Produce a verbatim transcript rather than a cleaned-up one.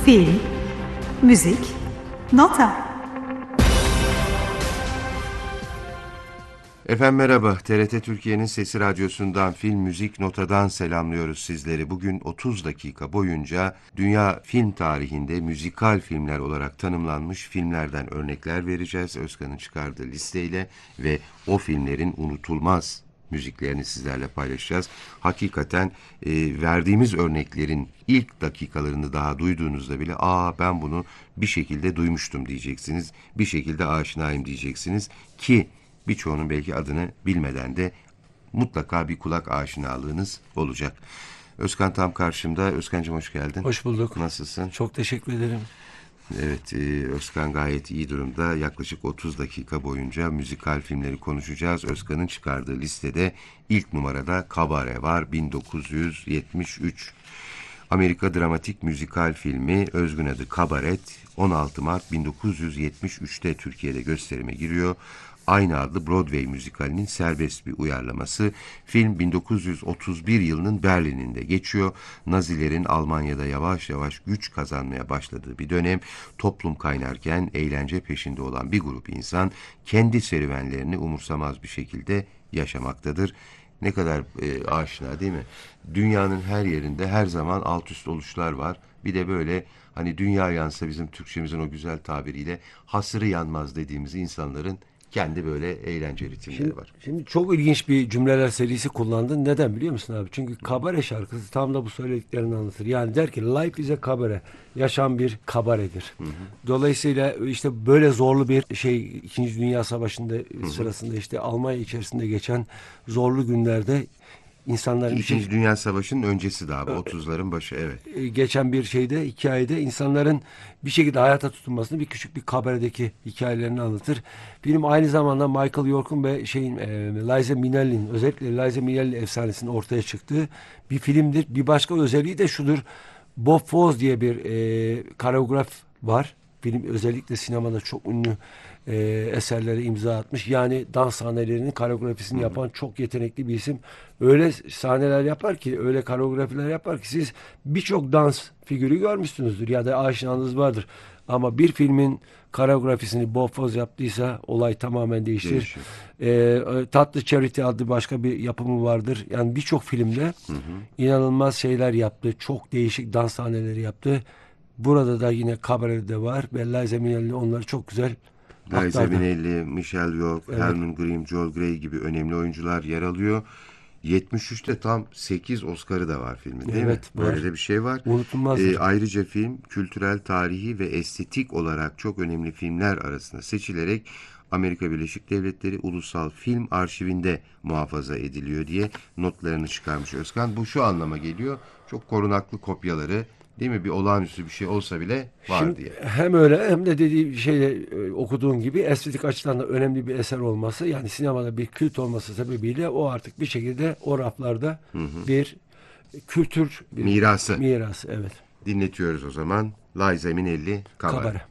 Film, müzik, nota. Efendim merhaba, T R T Türkiye'nin Sesi Radyosu'ndan Film Müzik Nota'dan selamlıyoruz sizleri. Bugün otuz dakika boyunca dünya film tarihinde müzikal filmler olarak tanımlanmış filmlerden örnekler vereceğiz. Özkan'ın çıkardığı listeyle ve o filmlerin unutulmaz müziklerini sizlerle paylaşacağız. Hakikaten e, verdiğimiz örneklerin ilk dakikalarını daha duyduğunuzda bile ''Aa ben bunu bir şekilde duymuştum'' diyeceksiniz. Bir şekilde aşinayım diyeceksiniz ki birçoğunun belki adını bilmeden de mutlaka bir kulak aşinalığınız olacak. Özkan tam karşımda. Özkan'cığım hoş geldin. Hoş bulduk. Nasılsın? Çok teşekkür ederim. Evet, e, Özkan gayet iyi durumda. Yaklaşık otuz dakika boyunca müzikal filmleri konuşacağız. Özkan'ın çıkardığı listede ilk numarada Kabare var, bin dokuz yüz yetmiş üç. Amerika dramatik müzikal filmi, özgün adı Kabaret, on altı Mart bin dokuz yüz yetmiş üçte Türkiye'de gösterime giriyor. Aynı adlı Broadway müzikalinin serbest bir uyarlaması. Film bin dokuz yüz otuz bir yılının Berlin'inde geçiyor. Nazilerin Almanya'da yavaş yavaş güç kazanmaya başladığı bir dönem, toplum kaynarken eğlence peşinde olan bir grup insan kendi serüvenlerini umursamaz bir şekilde yaşamaktadır. Ne kadar e, aşina değil mi? Dünyanın her yerinde her zaman alt üst oluşlar var. Bir de böyle hani dünya yansa bizim Türkçemizin o güzel tabiriyle hasırı yanmaz dediğimiz insanların kendi böyle eğlence ritimleri Şimdi, var. şimdi çok ilginç bir cümleler serisi kullandın. Neden biliyor musun abi? Çünkü kabare şarkısı tam da bu söylediklerini anlatır. Yani der ki life is a kabare. Yaşam bir kabaredir. Hı hı. Dolayısıyla işte böyle zorlu bir şey İkinci Dünya Savaşı'nda hı hı. sırasında işte Almanya içerisinde geçen zorlu günlerde İnsanların İkinci şey, Dünya Savaşı'nın öncesi daha otuzların başı evet. Geçen bir şeyde hikayede insanların bir şekilde hayata tutunmasını bir küçük bir kabaredeki hikayelerini anlatır. Film aynı zamanda Michael York'un ve şeyin e, Liza Minnelli'nin özellikle Liza Minnelli efsanesinin ortaya çıktığı bir filmdir. Bir başka özelliği de şudur. Bob Fosse diye bir e, koreograf var. Film özellikle sinemada çok ünlü e, eserlere imza atmış. Yani dans sahnelerinin koreografisini yapan çok yetenekli bir isim. Öyle sahneler yapar ki, öyle koreografiler yapar ki siz birçok dans figürü görmüşsünüzdür ya da aşinanız vardır. Ama bir filmin koreografisini Bob Fosse yaptıysa olay tamamen değişir. E, Tatlı Charity adlı başka bir yapımı vardır. Yani birçok filmde hı hı. inanılmaz şeyler yaptı. Çok değişik dans sahneleri yaptı. Burada da yine Kabare'de var ve Liza Minnelli onları çok güzel aktardı. Liza Minnelli, Michelle Yeoh, evet. Herman Grimm, Joel Grey gibi önemli oyuncular yer alıyor. yetmiş üçte tam sekiz Oscar'ı da var filmin değil evet, mi? Böyle var. de bir şey var. Unutulmazdır. Ee, ayrıca film kültürel, tarihi ve estetik olarak çok önemli filmler arasında seçilerek Amerika Birleşik Devletleri Ulusal Film Arşivinde muhafaza ediliyor diye notlarını çıkarmış Özkan. Bu şu anlama geliyor. Çok korunaklı kopyaları değil mi? Bir olağanüstü bir şey olsa bile var Şimdi diye. hem öyle hem de dediği şeyle e, okuduğun gibi estetik açıdan da önemli bir eser olması, yani sinemada bir kült olması sebebiyle o artık bir şekilde o raflarda hı hı. bir kültür bir mirası. Mirası evet. Dinletiyoruz o zaman. Liza Minnelli, Kabare. Kabare.